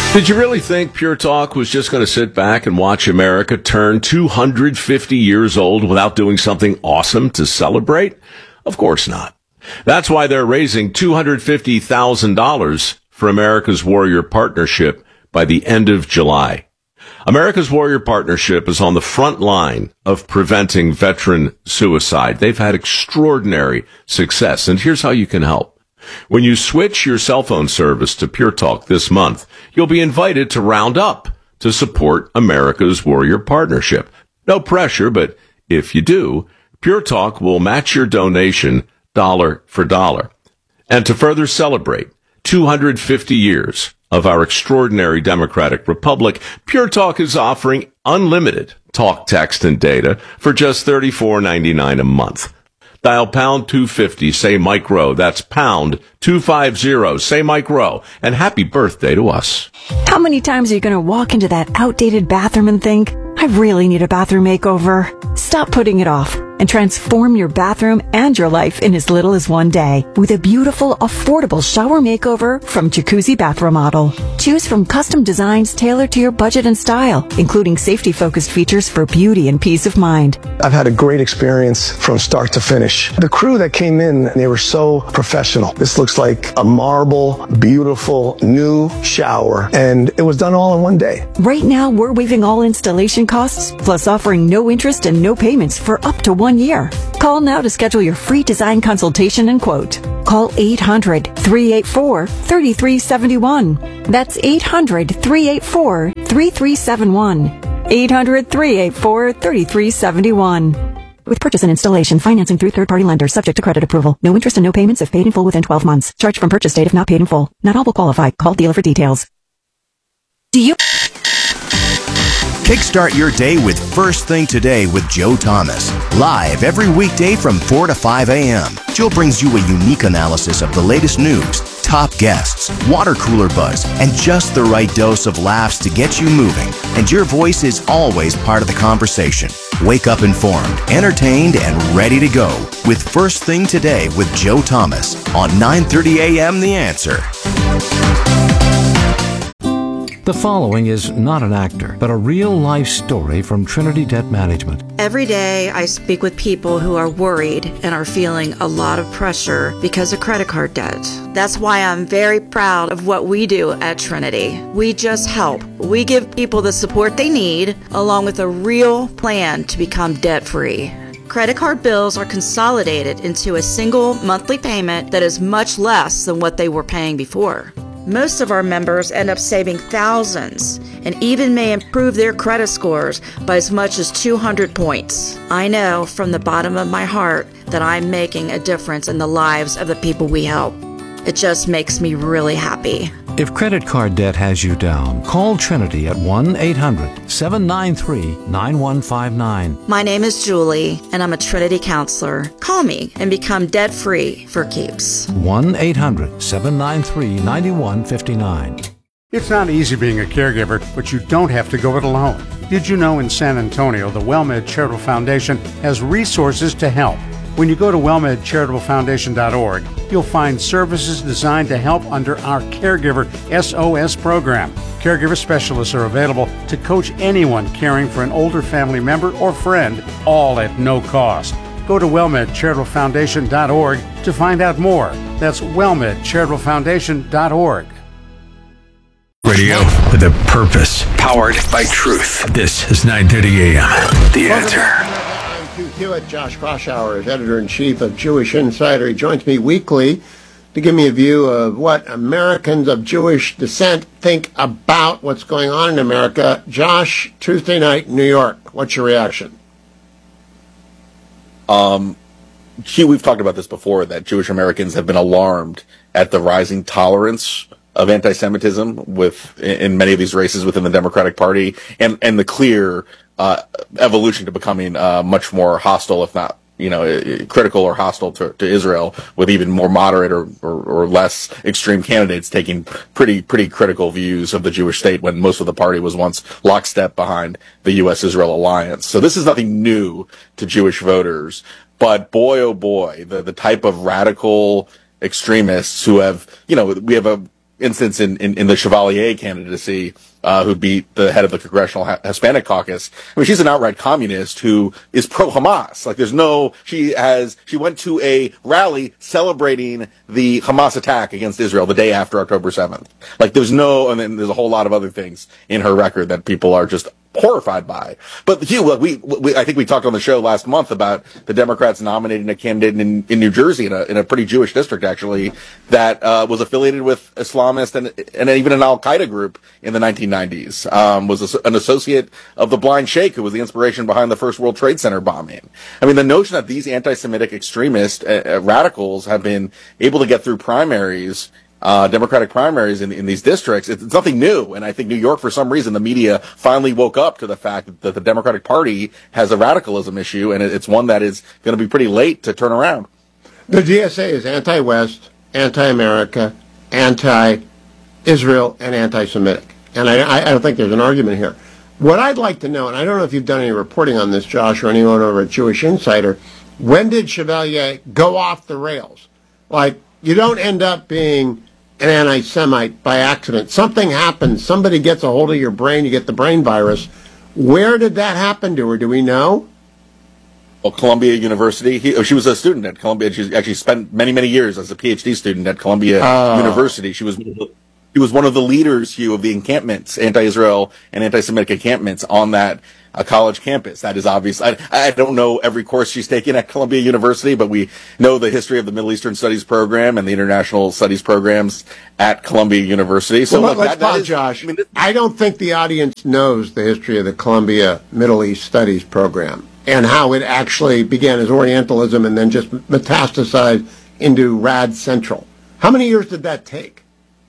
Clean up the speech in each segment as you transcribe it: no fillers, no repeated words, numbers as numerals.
Did you really think Pure Talk was just going to sit back and watch America turn 250 years old without doing something awesome to celebrate? Of course not. That's why they're raising $250,000 for America's Warrior Partnership by the end of July. America's Warrior Partnership is on the front line of preventing veteran suicide. They've had extraordinary success, and here's how you can help. When you switch your cell phone service to Pure Talk this month, you'll be invited to round up to support America's Warrior Partnership. No pressure, but if you do, Pure Talk will match your donation dollar for dollar. And to further celebrate 250 years of our extraordinary democratic republic, Pure Talk is offering unlimited talk, text, and data for just $34.99 a month. Dial pound 250, say Mike Rowe. That's pound 250, say Mike Rowe. And happy birthday to us. How many times are you going to walk into that outdated bathroom and think, I really need a bathroom makeover? Stop putting it off and transform your bathroom and your life in as little as one day with a beautiful, affordable shower makeover from Jacuzzi Bath Remodel. Choose from custom designs tailored to your budget and style, including safety-focused features for beauty and peace of mind. I've had a great experience from start to finish. The crew that came in, they were so professional. This looks like a marble, beautiful, new shower, and it was done all in one day. Right now, we're waiving all installation costs, plus offering no interest and no payments for up to 1 year. Call now to schedule your free design consultation and quote. Call 800-384-3371. That's 800-384-3371. 800-384-3371. With purchase and installation, financing through third-party lenders, subject to credit approval. No interest and no payments if paid in full within 12 months. Charge from purchase date if not paid in full. Not all will qualify. Call dealer for details. Do you... Kickstart your day with First Thing Today with Joe Thomas. Live every weekday from 4 to 5 a.m. Joe brings you a unique analysis of the latest news, top guests, water cooler buzz, and just the right dose of laughs to get you moving. And your voice is always part of the conversation. Wake up informed, entertained, and ready to go with First Thing Today with Joe Thomas on 9:30 a.m. The Answer. The following is not an actor, but a real-life story from Trinity Debt Management. Every day I speak with people who are worried and are feeling a lot of pressure because of credit card debt. That's why I'm very proud of what we do at Trinity. We just help. We give people the support they need, along with a real plan to become debt-free. Credit card bills are consolidated into a single monthly payment that is much less than what they were paying before. Most of our members end up saving thousands and even may improve their credit scores by as much as 200 points. I know from the bottom of my heart that I'm making a difference in the lives of the people we help. It just makes me really happy. If credit card debt has you down, call Trinity at 1-800-793-9159. My name is Julie, and I'm a Trinity counselor. Call me and become debt-free for keeps. 1-800-793-9159. It's not easy being a caregiver, but you don't have to go it alone. Did you know in San Antonio, the WellMed Charitable Foundation has resources to help? When you go to wellmedcharitablefoundation.org, you'll find services designed to help under our Caregiver SOS program. Caregiver specialists are available to coach anyone caring for an older family member or friend, all at no cost. Go to wellmedcharitablefoundation.org to find out more. That's wellmedcharitablefoundation.org. Radio with a purpose, powered by truth. This is 9:30 a.m. The Answer. Hugh Hewitt. Josh Kraushaar is editor-in-chief of Jewish Insider. He joins me weekly to give me a view of what Americans of Jewish descent think about what's going on in America. Josh, Tuesday night in New York. What's your reaction? Hugh, we've talked about this before, that Jewish Americans have been alarmed at the rising tolerance of anti-Semitism in many of these races within the Democratic Party, and the clear evolution to becoming much more hostile, if not, critical or hostile to Israel, with even more moderate or less extreme candidates taking pretty critical views of the Jewish state, when most of the party was once lockstep behind the U.S.-Israel alliance. So this is nothing new to Jewish voters, but boy, oh boy, the type of radical extremists who have, we have a instance in the Chevalier candidacy, who beat the head of the Congressional Hispanic Caucus. I mean, she's an outright communist who is pro-Hamas. Like, she went to a rally celebrating the Hamas attack against Israel the day after October 7th. Like, and then there's a whole lot of other things in her record that people are just horrified by. But Hugh, I think we talked on the show last month about the Democrats nominating a candidate in New Jersey in a pretty Jewish district, actually, that was affiliated with Islamist and even an Al-Qaeda group in the 1990s. Was an associate of the Blind Sheikh, who was the inspiration behind the first World Trade Center bombing. I mean, the notion that these anti-Semitic extremist radicals have been able to get through primaries, Democratic primaries in these districts, it's nothing new. And I think New York, for some reason, the media finally woke up to the fact that the Democratic Party has a radicalism issue, and it's one that is going to be pretty late to turn around. The DSA is anti-West, anti-America, anti-Israel, and anti-Semitic. And I don't think there's an argument here. What I'd like to know, and I don't know if you've done any reporting on this, Josh, or anyone over at Jewish Insider, when did Chevalier go off the rails? Like, you don't end up being an anti-Semite by accident. Something happens. Somebody gets a hold of your brain. You get the brain virus. Where did that happen to her? Do we know? Well, Columbia University. She was a student at Columbia. She actually spent many, many years as a PhD student at Columbia University. She was one of the leaders, Hugh, of the encampments, anti-Israel and anti-Semitic encampments on that college campus. That is obvious. I don't know every course she's taken at Columbia University, but we know the history of the Middle Eastern Studies program and the International Studies programs at Columbia University. So well, let's pause, Josh. I don't think the audience knows the history of the Columbia Middle East Studies program and how it actually began as Orientalism and then just metastasized into Rad Central. How many years did that take?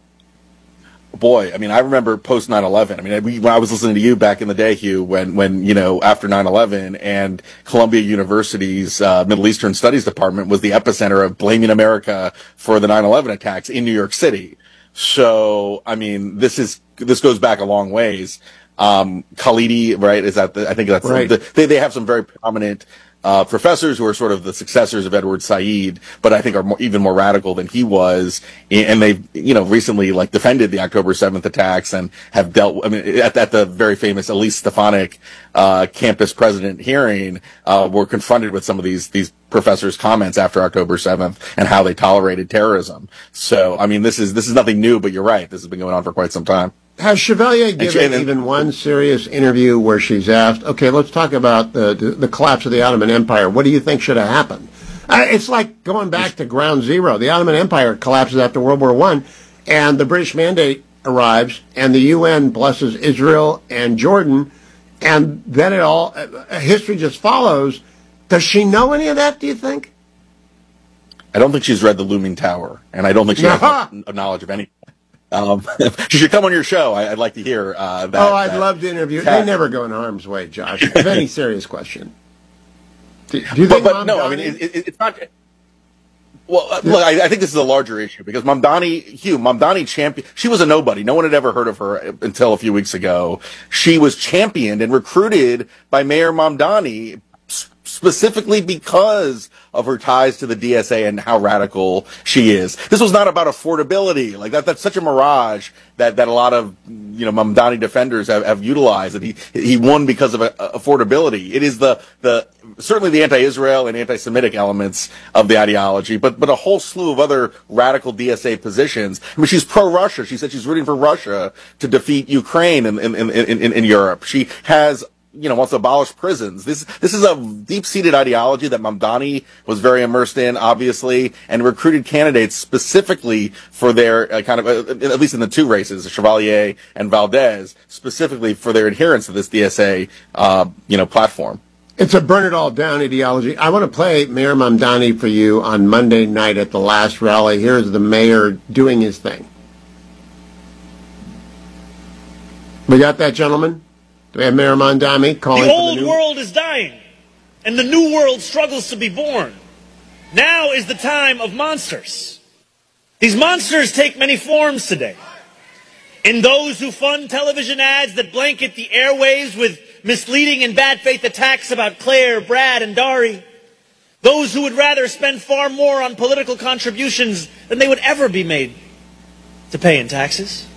Boy, I mean, I remember post 9/11. I mean, when I was listening to you back in the day, Hugh, when after 9/11, and Columbia University's Middle Eastern Studies Department was the epicenter of blaming America for the 9/11 attacks in New York City. So, I mean, this goes back a long ways. Khalidi, right? I think that's right. They have some very prominent professors who are sort of the successors of Edward Said, but I think are even more radical than he was. And they've, recently defended the October 7th attacks and have dealt, at the very famous Elise Stefanik, campus president hearing, were confronted with some of these professors' comments after October 7th and how they tolerated terrorism. So, I mean, this is nothing new, but you're right. This has been going on for quite some time. Has Chevalier given even one serious interview where she's asked, okay, let's talk about the collapse of the Ottoman Empire. What do you think should have happened? It's like going back to ground zero. The Ottoman Empire collapses after World War I, and the British Mandate arrives, and the UN blesses Israel and Jordan, and then history just follows. Does she know any of that, do you think? I don't think she's read The Looming Tower, and I don't think she has a knowledge of any. She should come on your show. I'd like to hear that. Oh, I'd love to interview. They never go in harm's way, Josh. If any serious question. Do you think it's not. Well, look, I think this is a larger issue because Mamdani champion. She was a nobody. No one had ever heard of her until a few weeks ago. She was championed and recruited by Mayor Mamdani specifically because of her ties to the DSA and how radical she is. This was not about affordability. Like that's such a mirage that a lot of Mamdani defenders have utilized. That he won because of affordability. It is certainly the anti-Israel and anti-Semitic elements of the ideology, but a whole slew of other radical DSA positions. I mean, she's pro-Russia. She said she's rooting for Russia to defeat Ukraine in Europe. She has wants to abolish prisons. This is a deep-seated ideology that Mamdani was very immersed in, obviously, and recruited candidates specifically for their at least in the two races, Chevalier and Valdez, specifically for their adherence to this DSA, platform. It's a burn it all down ideology. I want to play Mayor Mamdani for you on Monday night at the last rally. Here's the mayor doing his thing. We got that, gentlemen? We have Mayor Mamdani calling the old world is dying, and the new world struggles to be born. Now is the time of monsters. These monsters take many forms today. In those who fund television ads that blanket the airwaves with misleading and bad faith attacks about Claire, Brad, and Dari. Those who would rather spend far more on political contributions than they would ever be made. to pay in taxes.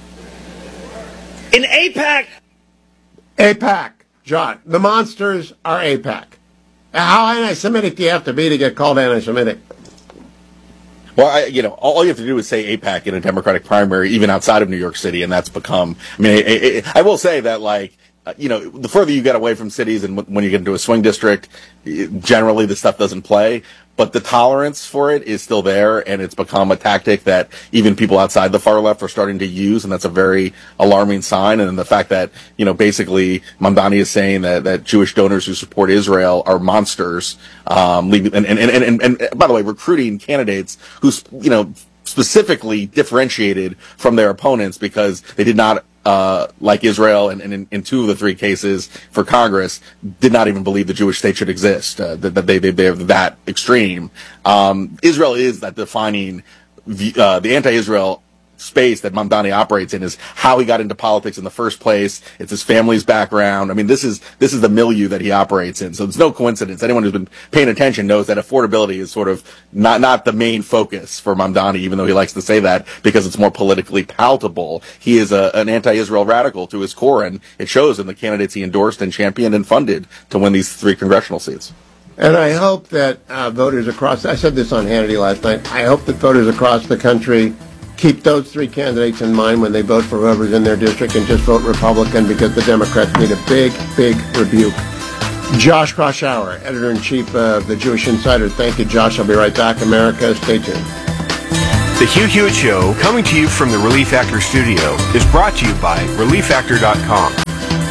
In AIPAC. AIPAC, John. The monsters are AIPAC. How anti-Semitic do you have to be to get called anti-Semitic? Well, all you have to do is say AIPAC in a Democratic primary, even outside of New York City, and that's become. I mean, I will say that, the further you get away from cities and when you get into a swing district, generally the stuff doesn't play. But the tolerance for it is still there, and it's become a tactic that even people outside the far left are starting to use, and that's a very alarming sign. And the fact that, basically Mamdani is saying that Jewish donors who support Israel are monsters, and by the way, recruiting candidates who, specifically differentiated from their opponents because they did not like Israel, and in two of the three cases for Congress, did not even believe the Jewish state should exist. That they're that extreme. Israel is that defining the anti-Israel space that Mamdani operates in, is how he got into politics in the first place. It's his family's background. I mean, this is the milieu that he operates in. So it's no coincidence. Anyone who's been paying attention knows that affordability is sort of not the main focus for Mamdani, even though he likes to say that because it's more politically palatable. He is an anti-Israel radical to his core, and it shows in the candidates he endorsed and championed and funded to win these 3 congressional seats. And I hope that voters across, I said this on Hannity last night, I hope that voters across the country keep those 3 candidates in mind when they vote for whoever's in their district and just vote Republican, because the Democrats need a big, big rebuke. Josh Kraushaar, editor-in-chief of the Jewish Insider. Thank you, Josh. I'll be right back. America, stay tuned. The Hugh Hewitt Show, coming to you from the Relief Factor studio, is brought to you by ReliefFactor.com.